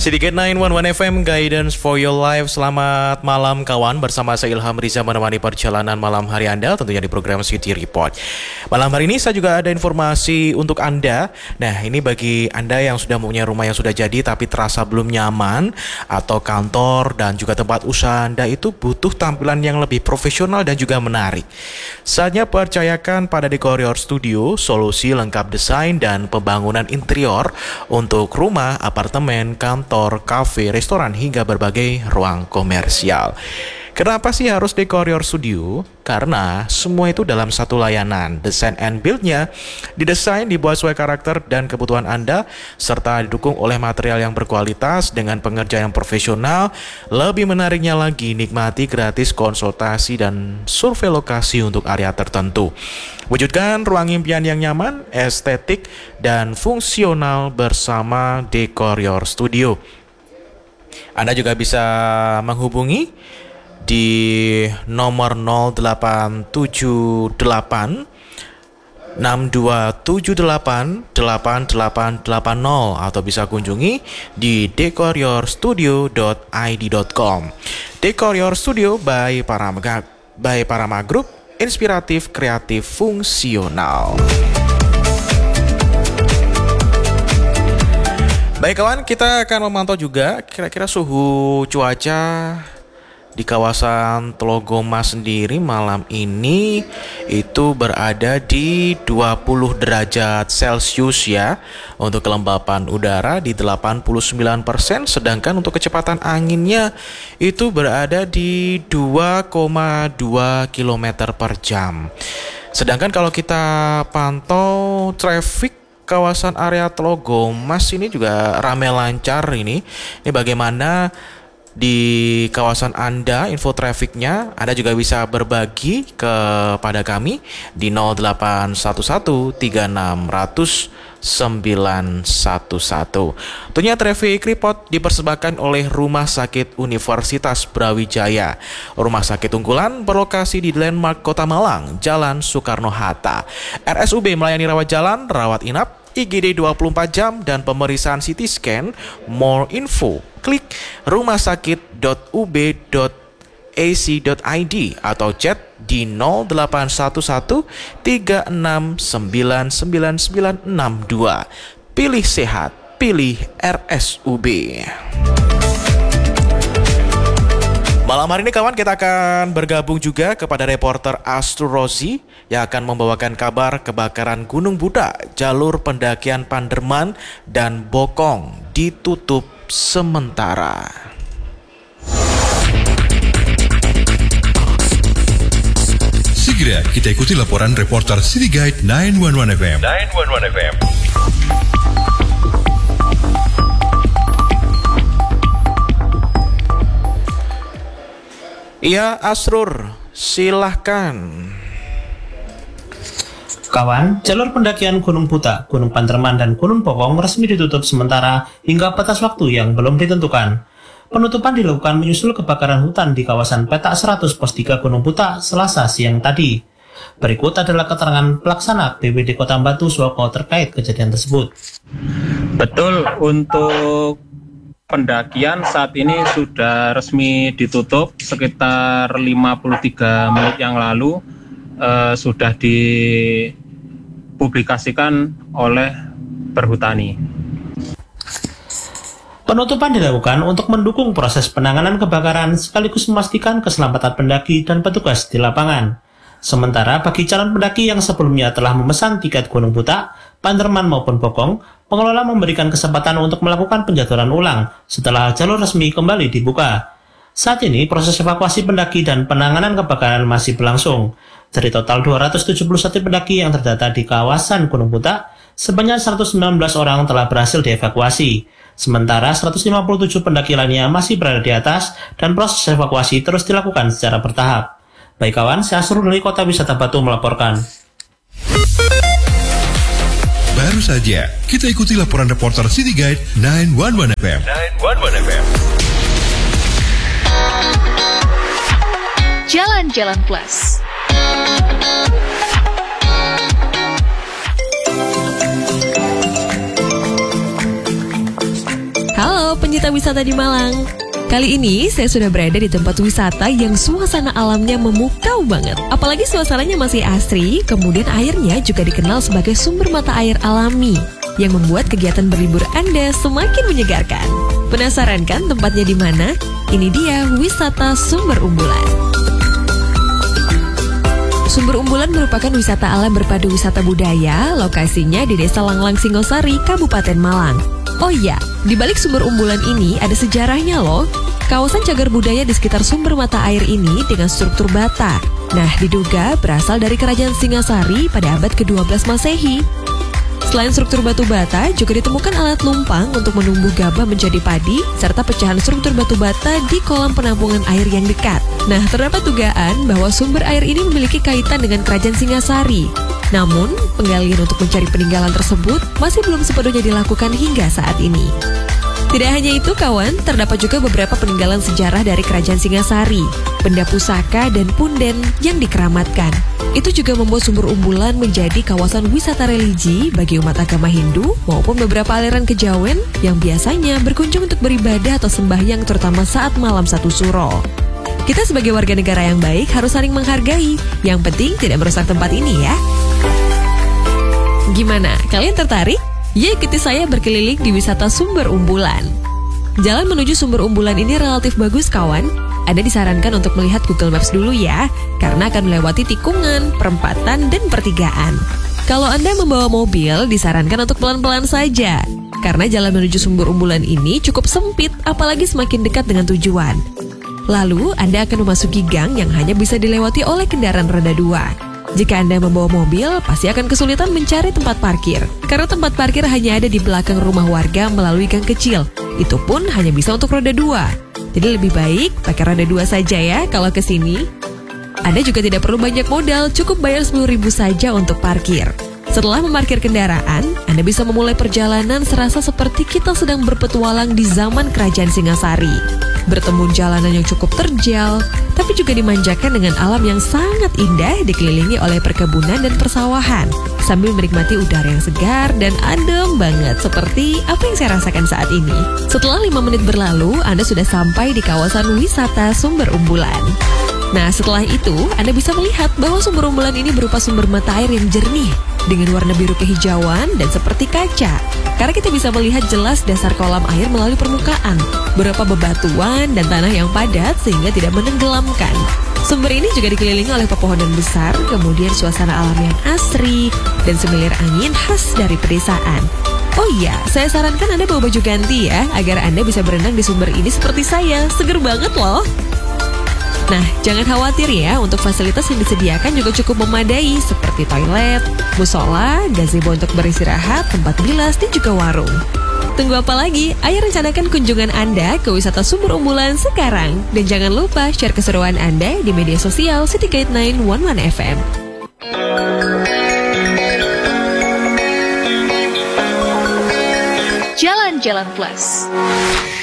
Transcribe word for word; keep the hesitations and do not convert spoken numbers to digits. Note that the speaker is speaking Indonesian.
City Gate sembilan satu satu F M, Guidance for Your Life. Selamat malam kawan, bersama saya Ilham Riza menemani perjalanan malam hari Anda tentunya di program City Report. Malam hari ini saya juga ada informasi untuk Anda. Nah, ini bagi Anda yang sudah mempunyai rumah yang sudah jadi tapi terasa belum nyaman, atau kantor dan juga tempat usaha Anda itu butuh tampilan yang lebih profesional dan juga menarik. Saatnya percayakan pada Decorator Studio, solusi lengkap desain dan pembangunan interior untuk rumah, apartemen, kantor, kafe, restoran, hingga berbagai ruang komersial. Kenapa sih harus Decorator Studio? Karena semua itu dalam satu layanan. Desain and build-nya didesain, dibuat sesuai karakter dan kebutuhan Anda, serta didukung oleh material yang berkualitas dengan pengerjaan yang profesional. Lebih menariknya lagi, nikmati gratis konsultasi dan survei lokasi untuk area tertentu. Wujudkan ruang impian yang nyaman, estetik, dan fungsional bersama Decorator Studio. Anda juga bisa menghubungi di nomor nol delapan tujuh delapan enam dua tujuh delapan delapan delapan delapan nol atau bisa kunjungi di decorator studio dot i d dot com. Decorator Studio by Parama, by Parama Group, inspiratif, kreatif, fungsional. Baik kawan, kita akan memantau juga kira-kira suhu cuaca di kawasan Telogoma sendiri malam ini itu berada di dua puluh derajat Celcius ya. Untuk kelembapan udara di delapan puluh sembilan persen, sedangkan untuk kecepatan anginnya itu berada di dua koma dua kilometer per jam. Sedangkan kalau kita pantau traffic kawasan area Telogomas ini juga ramai lancar ini. Ini bagaimana di kawasan Anda info trafiknya? Anda juga bisa berbagi kepada kami di nol delapan satu satu tiga enam nol nol sembilan satu satu. Tentunya traffic report dipersembahkan oleh Rumah Sakit Universitas Brawijaya. Rumah sakit unggulan berlokasi di Landmark Kota Malang, Jalan Soekarno-Hatta. R S U B melayani rawat jalan, rawat inap, I G D dua puluh empat jam, dan pemeriksaan C T scan. More info, klik rumahsakit dot u b dot a c dot i d atau chat di nol delapan satu satu tiga enam sembilan sembilan sembilan enam dua. Pilih sehat, pilih R S U B. Malam hari ini kawan, kita akan bergabung juga kepada reporter Astro Rozi yang akan membawakan kabar kebakaran Gunung Budak, jalur pendakian Panderman dan Bokong ditutup sementara. Segera kita ikuti laporan reporter City Guide sembilan satu satu F M. sembilan satu satu F M. Iya, Asrur, silahkan. Kawan, jalur pendakian Gunung Budak, Gunung Panderman, dan Gunung Bokong resmi ditutup sementara hingga batas waktu yang belum ditentukan. Penutupan dilakukan menyusul kebakaran hutan di kawasan petak seratus pos tiga Gunung Budak Selasa siang tadi. Berikut adalah keterangan pelaksana B P D Kota Batu Swoko terkait kejadian tersebut. Betul, untuk pendakian saat ini sudah resmi ditutup sekitar lima puluh tiga menit yang lalu, eh, sudah dipublikasikan oleh Perhutani. Penutupan dilakukan untuk mendukung proses penanganan kebakaran sekaligus memastikan keselamatan pendaki dan petugas di lapangan. Sementara bagi calon pendaki yang sebelumnya telah memesan tiket Gunung Budak, Panderman maupun Bokong, pengelola memberikan kesempatan untuk melakukan penjadwalan ulang setelah jalur resmi kembali dibuka. Saat ini proses evakuasi pendaki dan penanganan kebakaran masih berlangsung. Dari total dua ratus tujuh puluh satu pendaki yang terdata di kawasan Gunung Budak, sebanyak seratus sembilan belas orang telah berhasil dievakuasi. Sementara seratus lima puluh tujuh pendaki lainnya masih berada di atas dan proses evakuasi terus dilakukan secara bertahap. Baik kawan, saya Asrul dari Kota Wisata Batu melaporkan. Baru saja kita ikuti laporan reporter City Guide sembilan satu satu F M. sembilan satu satu F M. Jalan-Jalan Plus. Halo pencinta wisata di Malang. Kali ini saya sudah berada di tempat wisata yang suasana alamnya memukau banget. Apalagi suasananya masih asri, kemudian airnya juga dikenal sebagai sumber mata air alami yang membuat kegiatan berlibur Anda semakin menyegarkan. Penasaran kan tempatnya di mana? Ini dia wisata Sumber Umbulan. Sumber Umbulan merupakan wisata alam berpadu wisata budaya, lokasinya di Desa Langlang Singosari, Kabupaten Malang. Oh iya, di balik Sumber Umbulan ini ada sejarahnya loh. Kawasan cagar budaya di sekitar sumber mata air ini dengan struktur bata. Nah, diduga berasal dari Kerajaan Singasari pada abad kedua belas Masehi. Selain struktur batu bata, juga ditemukan alat lumpang untuk menumbuh gabah menjadi padi, serta pecahan struktur batu bata di kolam penampungan air yang dekat. Nah, terdapat dugaan bahwa sumber air ini memiliki kaitan dengan Kerajaan Singasari. Namun, penggalian untuk mencari peninggalan tersebut masih belum sepenuhnya dilakukan hingga saat ini. Tidak hanya itu kawan, terdapat juga beberapa peninggalan sejarah dari Kerajaan Singasari, benda pusaka dan punden yang dikeramatkan. Itu juga membuat Sumber Umbulan menjadi kawasan wisata religi bagi umat agama Hindu maupun beberapa aliran kejawen yang biasanya berkunjung untuk beribadah atau sembahyang terutama saat malam satu suro. Kita sebagai warga negara yang baik harus saling menghargai, yang penting tidak merusak tempat ini ya. Gimana, kalian tertarik? Ya, ikuti saya berkeliling di wisata Sumber Umbulan. Jalan menuju Sumber Umbulan ini relatif bagus kawan. Anda disarankan untuk melihat Google Maps dulu ya, karena akan melewati tikungan, perempatan, dan pertigaan. Kalau Anda membawa mobil, disarankan untuk pelan-pelan saja, karena jalan menuju Sumber Umbulan ini cukup sempit, apalagi semakin dekat dengan tujuan. Lalu, Anda akan memasuki gang yang hanya bisa dilewati oleh kendaraan roda dua. Jika Anda membawa mobil, pasti akan kesulitan mencari tempat parkir. Karena tempat parkir hanya ada di belakang rumah warga melalui gang kecil. Itu pun hanya bisa untuk roda dua. Jadi lebih baik pakai roda dua saja ya kalau ke sini. Anda juga tidak perlu banyak modal, cukup bayar sepuluh ribu saja untuk parkir. Setelah memarkir kendaraan, Anda bisa memulai perjalanan serasa seperti kita sedang berpetualang di zaman Kerajaan Singasari. Bertemu jalanan yang cukup terjal, tapi juga dimanjakan dengan alam yang sangat indah dikelilingi oleh perkebunan dan persawahan, sambil menikmati udara yang segar dan adem banget seperti apa yang saya rasakan saat ini. Setelah lima menit berlalu, Anda sudah sampai di kawasan wisata Sumber Umbulan. Nah, setelah itu, Anda bisa melihat bahwa Sumber Umbulan ini berupa sumber mata air yang jernih, dengan warna biru kehijauan dan seperti kaca. Karena kita bisa melihat jelas dasar kolam air melalui permukaan, beberapa bebatuan dan tanah yang padat sehingga tidak menenggelamkan. Sumber ini juga dikelilingi oleh pepohonan besar, kemudian suasana alam yang asri, dan semilir angin khas dari pedesaan. Oh iya, saya sarankan Anda bawa baju ganti ya, agar Anda bisa berenang di sumber ini seperti saya, seger banget loh. Nah, jangan khawatir ya, untuk fasilitas yang disediakan juga cukup memadai, seperti toilet, musola, gazebo untuk beristirahat, tempat bilas, dan juga warung. Tunggu apa lagi? Ayo rencanakan kunjungan Anda ke wisata Sumber Umbulan sekarang. Dan jangan lupa share keseruan Anda di media sosial City Guide sembilan satu satu F M. Jalan-Jalan Plus.